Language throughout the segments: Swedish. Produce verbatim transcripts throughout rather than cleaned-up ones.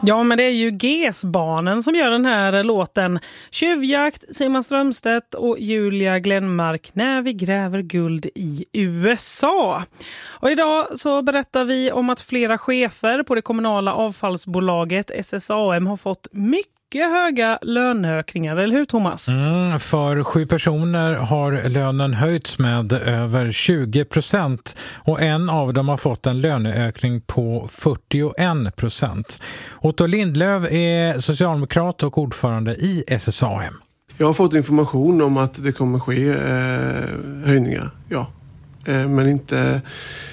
Ja, men det är ju G S-barnen som gör den här låten. Tjuvjakt, Simon Strömstedt och Julia Glenmark när vi gräver guld i U S A. Och idag så berättar vi om att flera chefer på det kommunala avfallsbolaget S S A M har fått mycket höga löneökningar, eller hur Thomas? Mm, för sju personer har lönen höjts med över tjugo procent och en av dem har fått en löneökning på fyrtioen procent. Otto Lindlöf är socialdemokrat och ordförande i S S A M. Jag har fått information om att det kommer ske eh, höjningar, ja. Eh, men inte,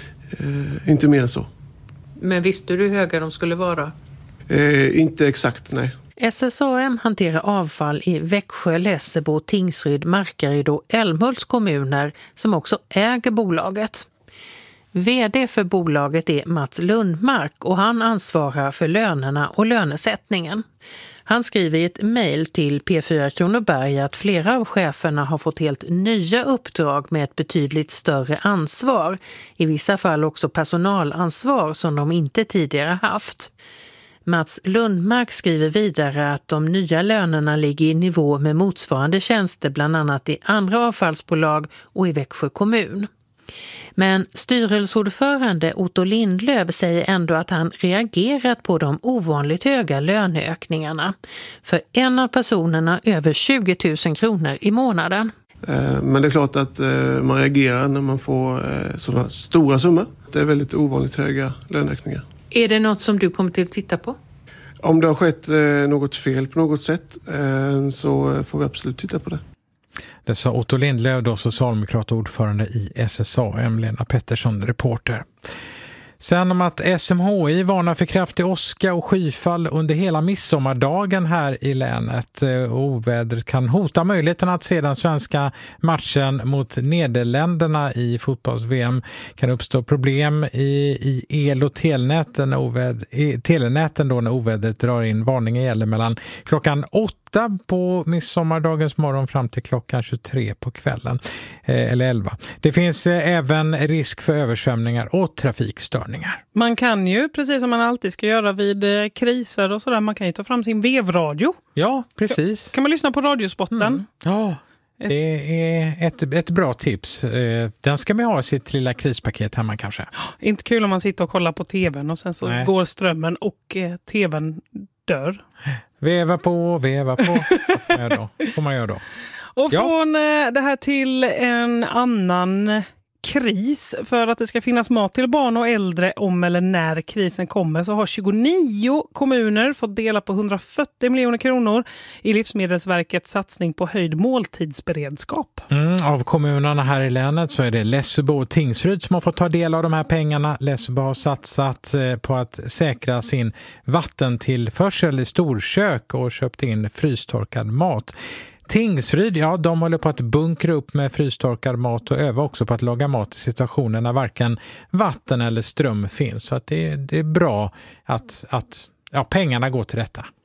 eh, inte mer än så. Men visste du hur höga de skulle vara? Eh, inte exakt, nej. S S A M hanterar avfall i Växjö, Lessebo, Tingsryd, Markaryd och Älmhults kommuner som också äger bolaget. V D för bolaget är Mats Lundmark och han ansvarar för lönerna och lönesättningen. Han skriver i ett mejl till P fyra Kronoberg att flera av cheferna har fått helt nya uppdrag med ett betydligt större ansvar. I vissa fall också personalansvar som de inte tidigare haft. Mats Lundmark skriver vidare att de nya lönerna ligger i nivå med motsvarande tjänster bland annat i andra avfallsbolag och i Växjö kommun. Men styrelseordförande Otto Lindlöf säger ändå att han reagerat på de ovanligt höga löneökningarna. För en av personerna över tjugo tusen kronor i månaden. Men det är klart att man reagerar när man får sådana stora summor. Det är väldigt ovanligt höga löneökningar. Är det något som du kommer till att titta på? Om det har skett något fel på något sätt så får vi absolut titta på det. Det sa Otto Lindlöf, då socialdemokrat och ordförande i S S A M, Lena Pettersson, reporter. Sen om att S M H I varnar för kraftig åska och skyfall under hela midsommardagen här i länet. Ovädret kan hota möjligheten att se den svenska matchen mot Nederländerna i fotbolls-V M. Kan uppstå problem i, i el- och telenäten, oväd, i telenäten då när ovädret drar in. Varningen gäller mellan klockan åtta på midsommardagens morgon fram till klockan tjugotre på kvällen, eh, eller elva. Det finns eh, även risk för översvämningar och trafikstörningar. Man kan ju, precis som man alltid ska göra vid eh, kriser och sådär, man kan ju ta fram sin vevradio. Ja, precis. Kan man lyssna på radiospotten? Mm. Ja, det är ett, ett bra tips. Eh, den ska man ha i sitt lilla krispaket hemma kanske. Inte kul om man sitter och kollar på tvn och sen så Nej. går strömmen och eh, tvn dör. Veva på, veva på. Vad får man göra då? Får man göra då? Och från ja. det här till en annan kris. För att det ska finnas mat till barn och äldre om eller när krisen kommer så har tjugonio kommuner fått dela på hundrafyrtio miljoner kronor i Livsmedelsverkets satsning på höjd måltidsberedskap. Mm, av kommunerna här i länet så är det Lessebo och Tingsryd som har fått ta del av de här pengarna. Lessebo har satsat på att säkra sin vattentillförsel i storkök och köpt in frystorkad mat. Tingsryd, ja, de håller på att bunkra upp med frystorkad mat och öva också på att laga mat i situationer när varken vatten eller ström finns. Så att det, det är bra att, att ja, pengarna går till detta.